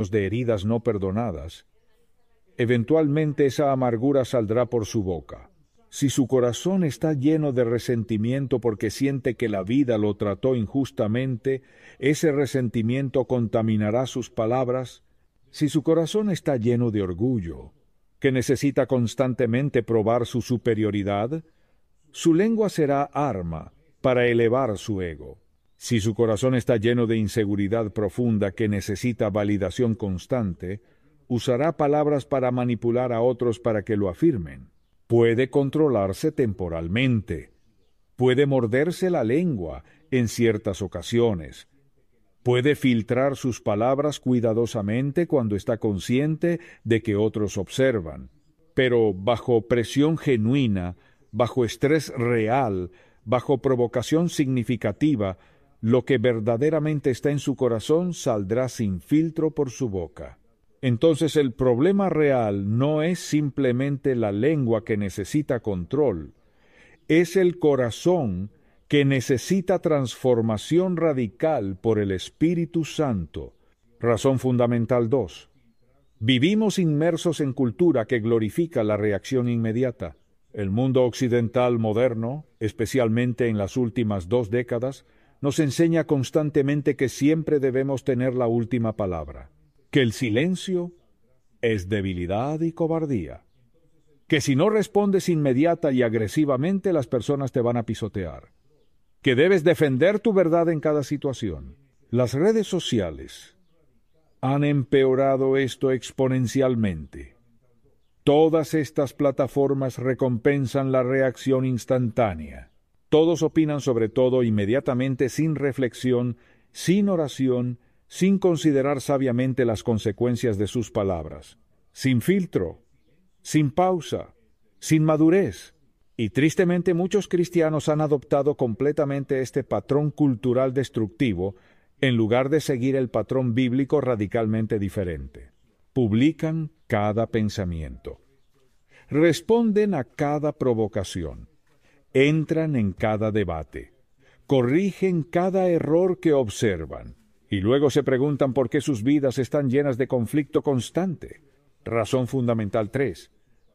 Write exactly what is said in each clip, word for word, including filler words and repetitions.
de heridas no perdonadas, eventualmente esa amargura saldrá por su boca. Si su corazón está lleno de resentimiento porque siente que la vida lo trató injustamente, ese resentimiento contaminará sus palabras. Si su corazón está lleno de orgullo, que necesita constantemente probar su superioridad, su lengua será arma para elevar su ego. Si su corazón está lleno de inseguridad profunda que necesita validación constante, usará palabras para manipular a otros para que lo afirmen. Puede controlarse temporalmente. Puede morderse la lengua en ciertas ocasiones. Puede filtrar sus palabras cuidadosamente cuando está consciente de que otros observan. Pero bajo presión genuina, bajo estrés real, bajo provocación significativa, lo que verdaderamente está en su corazón saldrá sin filtro por su boca. Entonces el problema real no es simplemente la lengua que necesita control, es el corazón que necesita transformación radical por el Espíritu Santo. Razón fundamental dos. Vivimos inmersos en cultura que glorifica la reacción inmediata. El mundo occidental moderno, especialmente en las últimas dos décadas, nos enseña constantemente que siempre debemos tener la última palabra, que el silencio es debilidad y cobardía, que si no respondes inmediata y agresivamente las personas te van a pisotear, que debes defender tu verdad en cada situación. Las redes sociales han empeorado esto exponencialmente. Todas estas plataformas recompensan la reacción instantánea. Todos opinan sobre todo inmediatamente, sin reflexión, sin oración, sin considerar sabiamente las consecuencias de sus palabras, sin filtro, sin pausa, sin madurez. Y tristemente muchos cristianos han adoptado completamente este patrón cultural destructivo en lugar de seguir el patrón bíblico radicalmente diferente. Publican cada pensamiento, responden a cada provocación, entran en cada debate, corrigen cada error que observan, y luego se preguntan por qué sus vidas están llenas de conflicto constante. Razón fundamental tres.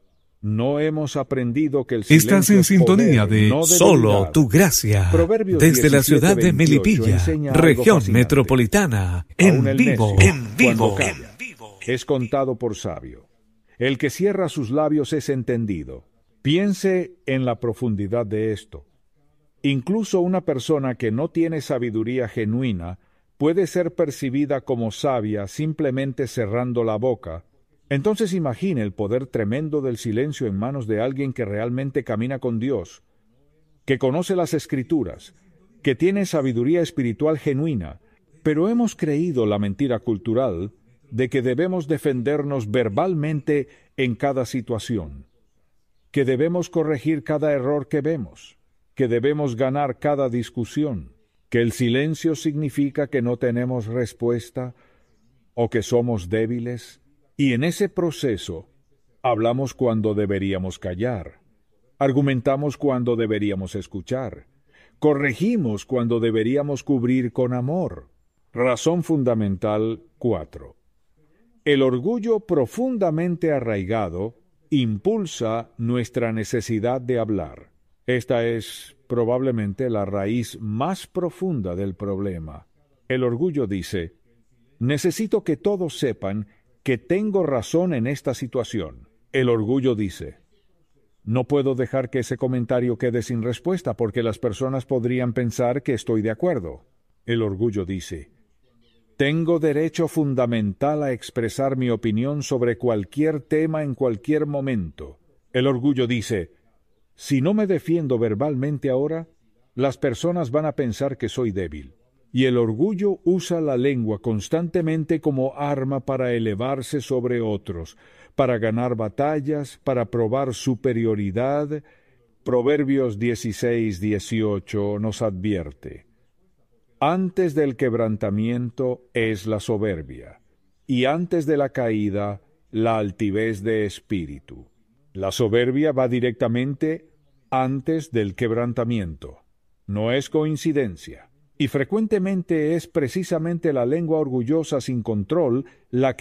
No hemos aprendido que el silencio Estás en sintonía poder, de no Solo debilidad. tu gracia. Proverbios Desde la diecisiete, ciudad de veintiocho Melipilla, enseña algo región fascinante. metropolitana, Aún en el vivo, necio, en vivo, cuando calla, en vivo. es contado por sabio. El que cierra sus labios es entendido. Piense en la profundidad de esto. Incluso una persona que no tiene sabiduría genuina puede ser percibida como sabia simplemente cerrando la boca. Entonces imagine el poder tremendo del silencio en manos de alguien que realmente camina con Dios, que conoce las Escrituras, que tiene sabiduría espiritual genuina, pero hemos creído la mentira cultural de que debemos defendernos verbalmente en cada situación, que debemos corregir cada error que vemos, que debemos ganar cada discusión, que el silencio significa que no tenemos respuesta o que somos débiles, y en ese proceso hablamos cuando deberíamos callar, argumentamos cuando deberíamos escuchar, corregimos cuando deberíamos cubrir con amor. Razón fundamental cuatro. El orgullo profundamente arraigado impulsa nuestra necesidad de hablar. Esta es probablemente la raíz más profunda del problema. El orgullo dice: necesito que todos sepan que tengo razón en esta situación. El orgullo dice: no puedo dejar que ese comentario quede sin respuesta porque las personas podrían pensar que estoy de acuerdo. El orgullo dice: tengo derecho fundamental a expresar mi opinión sobre cualquier tema en cualquier momento. El orgullo dice: si no me defiendo verbalmente ahora, las personas van a pensar que soy débil. Y el orgullo usa la lengua constantemente como arma para elevarse sobre otros, para ganar batallas, para probar superioridad. Proverbios dieciséis dieciocho nos advierte: antes del quebrantamiento es la soberbia, y antes de la caída la altivez de espíritu. La soberbia va directamente antes del quebrantamiento. No es coincidencia. Y frecuentemente es precisamente la lengua orgullosa sin control la que